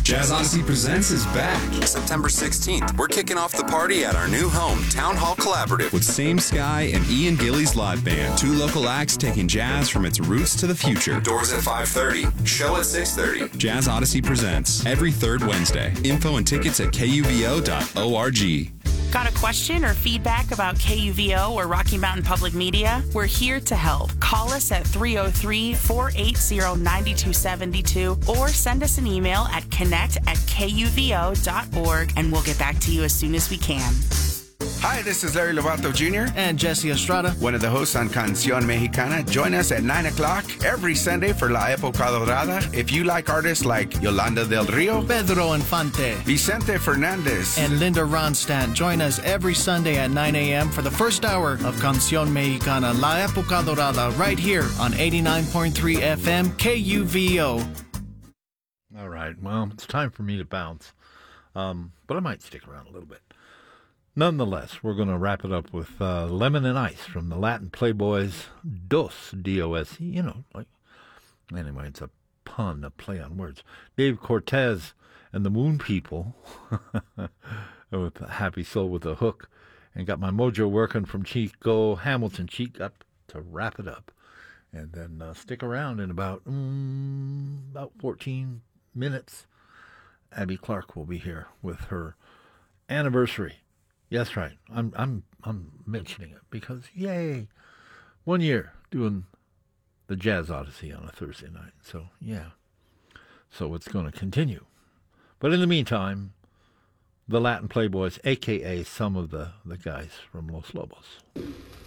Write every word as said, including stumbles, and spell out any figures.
Jazz Odyssey Presents is back. September sixteenth, we're kicking off the party at our new home, Town Hall Collaborative. With Same Sky and Ian Gillies Live Band. Two local acts taking jazz from its roots to the future. Doors at five thirty. Show at six thirty. Jazz Odyssey Presents. Every third Wednesday. Info and tickets at K U V O dot org. Got a question or feedback about K U V O or Rocky Mountain Public Media? We're here to help. Call us at three oh three, four eight zero, nine two seven two or send us an email at connect at K U V O dot org and we'll get back to you as soon as we can. Hi, this is Larry Lovato Junior and Jesse Estrada, one of the hosts on Canción Mexicana. Join us at nine o'clock every Sunday for La Época Dorada. If you like artists like Yolanda del Rio, Pedro Infante, Vicente Fernandez, and Linda Ronstadt, join us every Sunday at nine a.m. for the first hour of Canción Mexicana, La Época Dorada, right here on eighty-nine point three F M K U V O. All right, well, it's time for me to bounce, um, but I might stick around a little bit. Nonetheless, we're going to wrap it up with uh, Lemon and Ice from the Latin Playboys, Dos, D O S E, you know, like, anyway, it's a pun, a play on words. Dave Cortez and the Moon People, with Happy Soul with a Hook, and got my mojo working from Chico Hamilton. Cheek up to wrap it up. And then uh, stick around in about, mm, about fourteen minutes. Abby Clark will be here with her anniversary. Yes, right. I'm I'm I'm mentioning it because yay, one year doing the Jazz Odyssey on a Thursday night. So yeah, so it's going to continue. But in the meantime, the Latin Playboys, aka some of the the guys from Los Lobos.